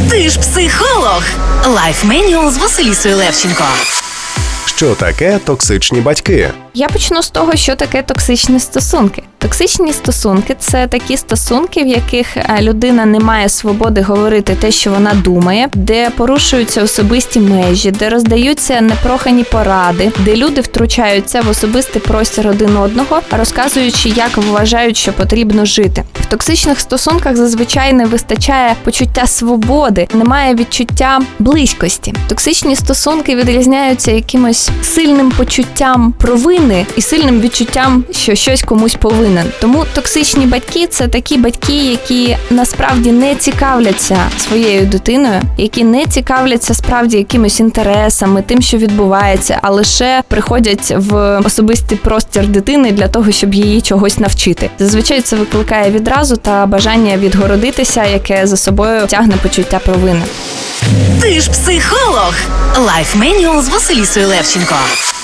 Ти ж психолог. Лайф Менюал з Василісою Левченко. Що таке токсичні батьки? Я почну з того, що таке токсичні стосунки. Токсичні стосунки – це такі стосунки, в яких людина не має свободи говорити те, що вона думає, де порушуються особисті межі, де роздаються непрохані поради, де люди втручаються в особистий простір один одного, розказуючи, як вважають, що потрібно жити. В токсичних стосунках зазвичай не вистачає почуття свободи, немає відчуття близькості. Токсичні стосунки відрізняються якимось сильним почуттям провини і сильним відчуттям, що щось комусь повинен. Тому токсичні батьки – це такі батьки, які насправді не цікавляться своєю дитиною, які не цікавляться справді якимись інтересами, тим, що відбувається, а лише приходять в особистий простір дитини для того, щоб її чогось навчити. Зазвичай це викликає відразу та бажання відгородитися, яке за собою тягне почуття провини. Ти ж психолог. Лайф Менюал з Василісою Левченко.